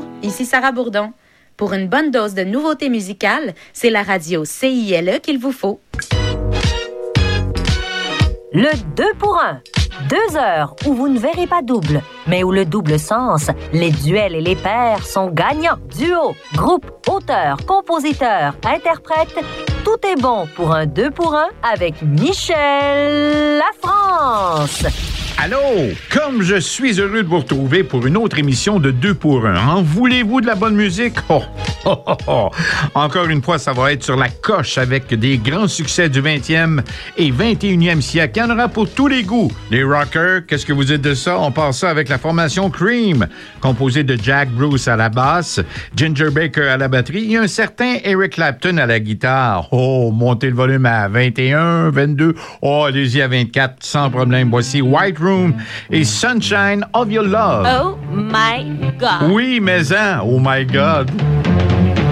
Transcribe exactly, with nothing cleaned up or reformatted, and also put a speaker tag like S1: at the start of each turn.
S1: Bonjour, ici Sarah Bourdon. Pour une bonne dose de nouveautés musicales, c'est la radio C I L E qu'il vous faut.
S2: Le deux pour un. Deux heures où vous ne verrez pas double, mais où le double sens, les duels et les pairs sont gagnants. Duo, groupe, auteur, compositeur, interprète, tout est bon pour un deux pour un avec Michel Lafrance.
S3: Allô, comme je suis heureux de vous retrouver pour une autre émission de deux pour un. En voulez-vous de la bonne musique? Oh, oh, oh, oh. Encore une fois, ça va être sur la coche avec des grands succès du vingtième et vingt et unième siècle. Il y en aura pour tous les goûts. Les rockers, qu'est-ce que vous dites de ça? On passe ça avec la formation Cream, composée de Jack Bruce à la basse, Ginger Baker à la batterie et un certain Eric Clapton à la guitare. Oh, montez le volume à vingt et un, vingt-deux, oh, allez-y à vingt-quatre, sans problème. Voici White Room et Sunshine of Your Love.
S1: Oh my God!
S3: Oui, mais hein, oh my God!